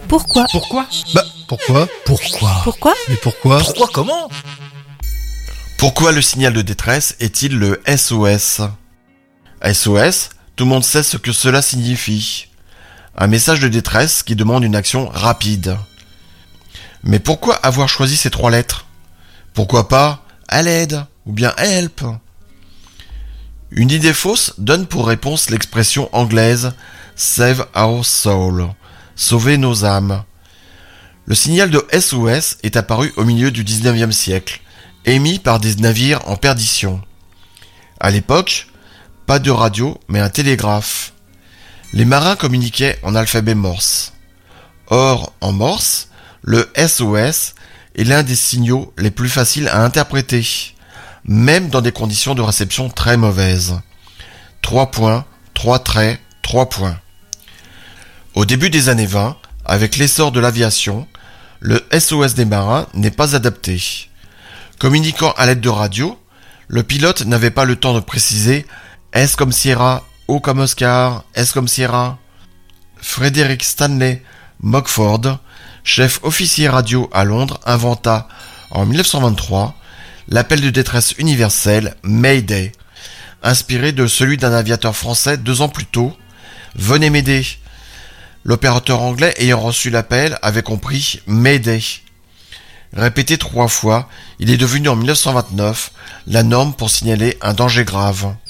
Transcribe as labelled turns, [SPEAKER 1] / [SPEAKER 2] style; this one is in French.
[SPEAKER 1] Pourquoi ?
[SPEAKER 2] Pourquoi ?
[SPEAKER 3] Pourquoi ?
[SPEAKER 1] Pourquoi ?
[SPEAKER 3] Mais pourquoi ?
[SPEAKER 2] Pourquoi comment ?
[SPEAKER 4] Pourquoi le signal de détresse est-il le SOS ? SOS, tout le monde sait ce que cela signifie. Un message de détresse qui demande une action rapide. Mais pourquoi avoir choisi ces 3 lettres ? Pourquoi pas « à l'aide » ou bien « help » ? Une idée fausse donne pour réponse l'expression anglaise « save our soul », sauver nos âmes. Le signal de SOS est apparu au milieu du 19e siècle, émis par des navires en perdition. À l'époque, pas de radio mais un télégraphe. Les marins communiquaient en alphabet morse. Or, en morse, le SOS est l'un des signaux les plus faciles à interpréter, même dans des conditions de réception très mauvaises. 3 points, 3 traits, 3 points. Au début des années 20, avec l'essor de l'aviation, le SOS des marins n'est pas adapté. Communiquant à l'aide de radio, le pilote n'avait pas le temps de préciser « S comme Sierra, O comme Oscar, S comme Sierra ». Frederick Stanley Mockford, chef officier radio à Londres, inventa en 1923 l'appel de détresse universel Mayday, inspiré de celui d'un aviateur français 2 ans plus tôt. « Venez m'aider ». L'opérateur anglais ayant reçu l'appel avait compris Mayday. Répété 3 fois, il est devenu en 1929 la norme pour signaler un danger grave.